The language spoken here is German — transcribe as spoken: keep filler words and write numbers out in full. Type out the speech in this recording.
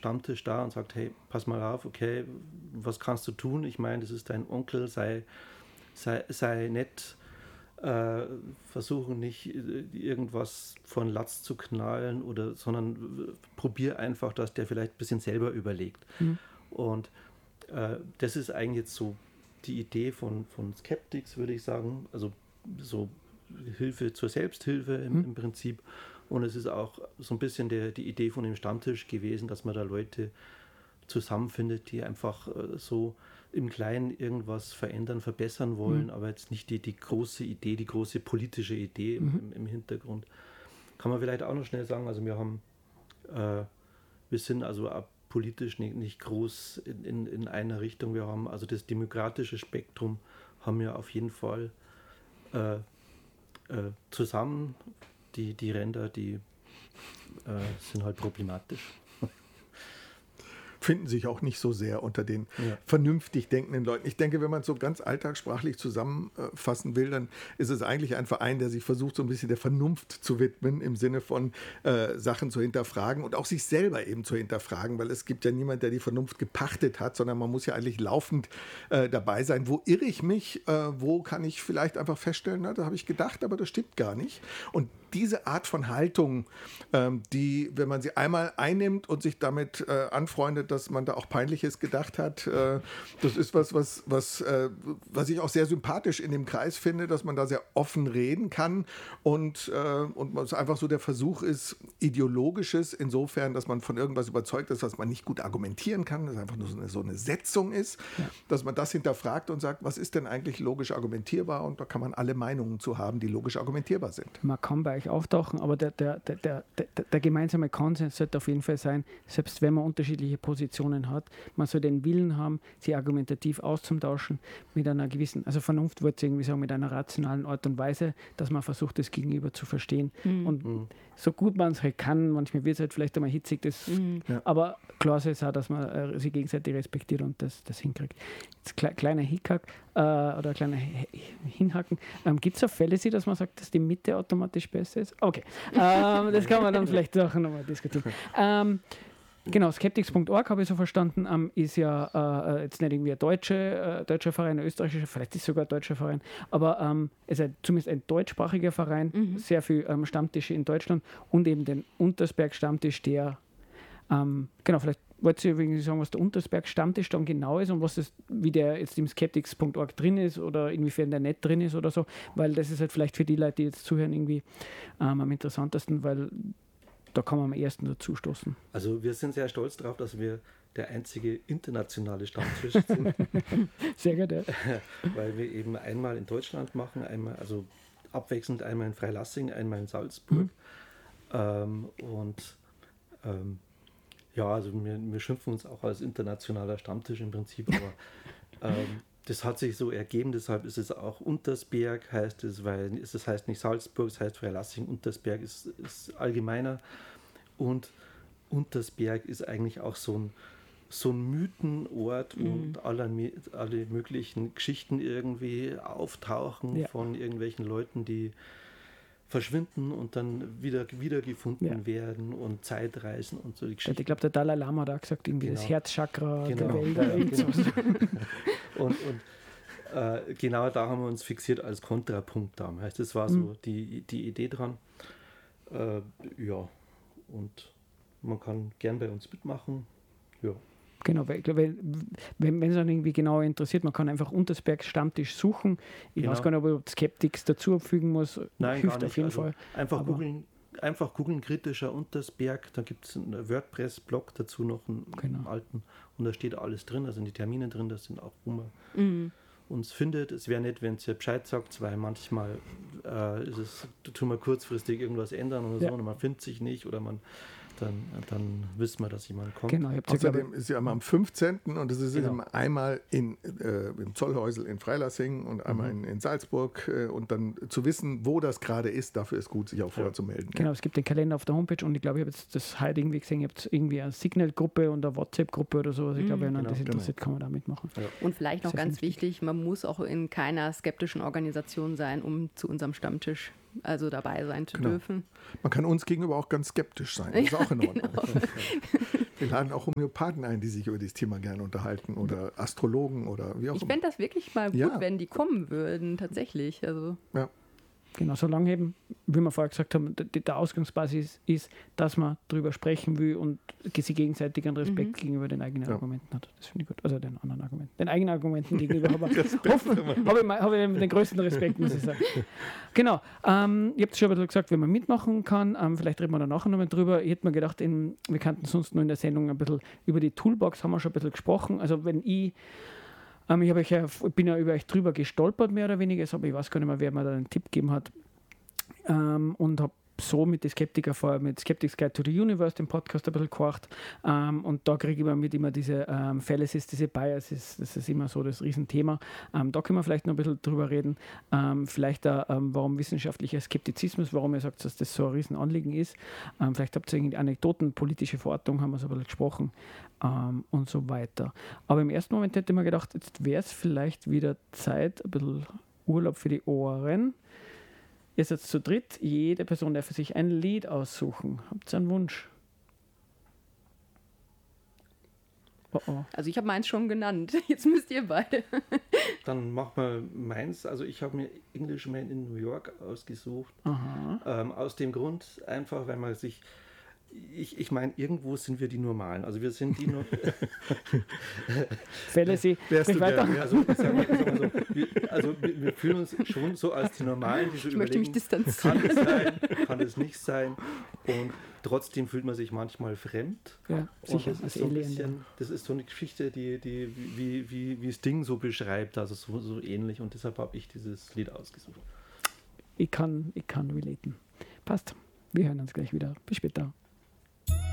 Stammtisch da und sagt, hey, pass mal auf, okay, was kannst du tun? Ich meine, das ist dein Onkel, sei, sei, sei nett, äh, versuche nicht irgendwas von Latz zu knallen, oder, sondern probier einfach, dass der vielleicht ein bisschen selber überlegt. Mhm. Und äh, das ist eigentlich jetzt so die Idee von, von Skeptics, würde ich sagen, also so Hilfe zur Selbsthilfe im, mhm. im Prinzip. Und es ist auch so ein bisschen der, die Idee von dem Stammtisch gewesen, dass man da Leute zusammenfindet, die einfach äh, so im Kleinen irgendwas verändern, verbessern wollen, mhm. aber jetzt nicht die, die große Idee, die große politische Idee mhm. im, im Hintergrund. Kann man vielleicht auch noch schnell sagen, also wir haben, äh, wir sind also auch politisch nicht, nicht groß in, in, in einer Richtung. Wir haben also das demokratische Spektrum haben wir auf jeden Fall äh, äh, zusammen. Die, die Ränder, die äh, sind halt problematisch. Finden sich auch nicht so sehr unter den ja. vernünftig denkenden Leuten. Ich denke, wenn man es so ganz alltagssprachlich zusammenfassen will, dann ist es eigentlich ein Verein, der sich versucht, so ein bisschen der Vernunft zu widmen, im Sinne von äh, Sachen zu hinterfragen und auch sich selber eben zu hinterfragen, weil es gibt ja niemand, der die Vernunft gepachtet hat, sondern man muss ja eigentlich laufend äh, dabei sein. Wo irre ich mich? Äh, wo kann ich vielleicht einfach feststellen, na, da habe ich gedacht, aber das stimmt gar nicht. Und diese Art von Haltung, ähm, die, wenn man sie einmal einnimmt und sich damit äh, anfreundet, dass man da auch Peinliches gedacht hat, äh, das ist was, was, was, äh, was ich auch sehr sympathisch in dem Kreis finde, dass man da sehr offen reden kann und, äh, und es einfach so der Versuch ist, Ideologisches insofern, dass man von irgendwas überzeugt ist, was man nicht gut argumentieren kann, dass einfach nur so eine, so eine Setzung ist, ja. dass man das hinterfragt und sagt, was ist denn eigentlich logisch argumentierbar, und da kann man alle Meinungen zu haben, die logisch argumentierbar sind. Man kann bei euch auftauchen, aber der, der, der, der, der, der gemeinsame Konsens sollte auf jeden Fall sein, selbst wenn man unterschiedliche Positionen hat, man soll den Willen haben, sie argumentativ auszutauschen mit einer gewissen, also Vernunft würde ich irgendwie sagen, mit einer rationalen Art und Weise, dass man versucht, das Gegenüber zu verstehen. Mhm. Und mhm. so gut man es halt kann, manchmal wird es halt vielleicht einmal hitzig, das, mhm. ja. aber klar ist es auch, dass man äh, sich gegenseitig respektiert und das, das hinkriegt. Jetzt kle- kleiner Hickhack äh, oder kleiner H- Hinhaken. Ähm, Gibt es so Fälle, dass man sagt, dass die Mitte automatisch besser ist? Okay, ähm, das kann man dann vielleicht auch nochmal diskutieren. Ähm, Genau, skeptics punkt org habe ich so verstanden, ähm, ist ja äh, jetzt nicht irgendwie ein deutsche, äh, deutscher Verein, ein österreichischer, vielleicht ist es sogar ein deutscher Verein, aber ähm, es ist ein, zumindest ein deutschsprachiger Verein, mhm. sehr viel ähm, Stammtische in Deutschland und eben den Untersberg-Stammtisch, der, ähm, genau, vielleicht wollt ihr irgendwie sagen, was der Untersberg-Stammtisch dann genau ist und was das, wie der jetzt im skeptics punkt org drin ist oder inwiefern der nicht drin ist oder so, weil das ist halt vielleicht für die Leute, die jetzt zuhören, irgendwie ähm, am interessantesten, weil da kann man am ersten dazu stoßen. Also wir sind sehr stolz darauf, dass wir der einzige internationale Stammtisch sind. Sehr gut, ja. Weil wir eben einmal in Deutschland machen, einmal, also abwechselnd einmal in Freilassing, einmal in Salzburg. Mhm. Ähm, und ähm, ja, also wir, wir schimpfen uns auch als internationaler Stammtisch im Prinzip, aber ähm, das hat sich so ergeben, deshalb ist es auch Untersberg, heißt es, weil es heißt nicht Salzburg, es heißt Freilassing. Untersberg ist, ist allgemeiner, und Untersberg ist eigentlich auch so ein, so ein Mythenort, wo mhm. alle, alle möglichen Geschichten irgendwie auftauchen ja. von irgendwelchen Leuten, die verschwinden und dann wieder wiedergefunden ja. werden und Zeitreisen und so die Geschichten. Ich glaube, der Dalai Lama hat auch gesagt, irgendwie genau. das Herzchakra genau. der Welt. Ja, genau. und und äh, genau da haben wir uns fixiert als Kontrapunkt da. Heißt, das war so mhm. die, die Idee dran. Äh, ja, und man kann gern bei uns mitmachen. Ja. Genau, weil, weil wenn es dann irgendwie genau interessiert, man kann einfach Untersberg Stammtisch suchen. Ich genau. weiß gar nicht, ob ich Skeptics dazu fügen muss. Nein, hilft gar nicht. Auf jeden also Fall. Einfach googeln, einfach googeln, kritischer Untersberg. Da gibt es einen WordPress-Blog dazu noch, einen, genau. einen alten. Und da steht alles drin, also die Termine drin, das sind auch, wo man mhm. uns findet. Es wäre nett, wenn ihr Bescheid sagt, weil manchmal äh, ist es, tun wir kurzfristig irgendwas ändern oder so, ja. und man findet sich nicht oder man Dann, dann wissen wir, dass jemand kommt. Genau, außerdem ist ja immer am fünfzehnten und das ist genau. einmal in, äh, im Zollhäusel in Freilassing und einmal mhm. in, in Salzburg äh, und dann zu wissen, wo das gerade ist, dafür ist gut, sich auch vorher ja. zu melden. Genau, ja. es gibt den Kalender auf der Homepage und ich glaube, ich habe jetzt das heute irgendwie gesehen, ihr habt irgendwie eine Signal-Gruppe und eine WhatsApp-Gruppe oder so. Also ich glaube, wenn mhm, genau, das interessiert, genau. kann man da mitmachen. Ja. Und vielleicht noch Sehr ganz wichtig, man muss auch in keiner skeptischen Organisation sein, um zu unserem Stammtisch also dabei sein zu genau. dürfen. Man kann uns gegenüber auch ganz skeptisch sein. Das ist Ja, auch in Ordnung. genau. Wir laden auch Homöopathen ein, die sich über dieses Thema gerne unterhalten oder Astrologen oder wie auch Ich immer. fände das wirklich mal gut, Ja. wenn die kommen würden, tatsächlich. Also Ja. Genau, solange eben, wie wir vorher gesagt haben, die, der Ausgangsbasis ist, dass man darüber sprechen will und sich gegenseitig einen Respekt Mhm. gegenüber den eigenen Ja. Argumenten hat. Das finde ich gut. Also den anderen Argumenten. Den eigenen Argumenten gegenüber habe ich, habe ich, habe ich den größten Respekt, muss ich sagen. Genau. Ähm, ich habe schon ein bisschen gesagt, wenn man mitmachen kann, ähm, vielleicht reden wir da nachher nochmal drüber. Ich hätte mir gedacht, in, wir könnten sonst nur in der Sendung ein bisschen über die Toolbox haben wir schon ein bisschen gesprochen. Also wenn ich Ähm, ich, euch ja, ich bin ja über euch drüber gestolpert, mehr oder weniger, aber ich weiß gar nicht mehr, wer mir da einen Tipp gegeben hat. Ähm, und habe so mit den Skeptiker vorher, mit Skeptics Guide to the Universe, dem Podcast ein bisschen gehorcht. Ähm, und da kriege ich immer mit immer diese ähm, Fallacies, diese Biases, das ist immer so das Riesenthema. Ähm, da können wir vielleicht noch ein bisschen drüber reden. Ähm, vielleicht auch, ähm, warum wissenschaftlicher Skeptizismus, warum ihr sagt, dass das so ein Riesenanliegen ist. Ähm, vielleicht habt ihr irgendwie Anekdoten, politische Verortung, haben wir so ein bisschen gesprochen. Ähm, und so weiter. Aber im ersten Moment hätte ich mir gedacht, jetzt wäre es vielleicht wieder Zeit, ein bisschen Urlaub für die Ohren. Ihr seid zu dritt, jede Person darf für sich ein Lied aussuchen. Habt ihr einen Wunsch? Oh oh. Also ich habe meins schon genannt. Jetzt müsst ihr beide. Dann mach mal meins. Also ich habe mir Englishman in New York ausgesucht. Aha. Ähm, aus dem Grund einfach, weil man sich... Ich, ich meine, irgendwo sind wir die Normalen. Also wir sind die nur... Fallacy, Wärst sprich du weiter. der? Also, ich sag mal, ich sag mal so, wir, also wir, wir fühlen uns schon so als die Normalen, die so Ich möchte mich überlegen, distanzieren. kann es sein, kann es nicht sein. Und trotzdem fühlt man sich manchmal fremd. Ja, sicher, Und das, als ist so ein Alien. bisschen, das ist so eine Geschichte, die, die wie, wie, wie das Ding so beschreibt, also so, so ähnlich. Und deshalb habe ich dieses Lied ausgesucht. Ich kann, ich kann relaten. Passt. Wir hören uns gleich wieder. Bis später.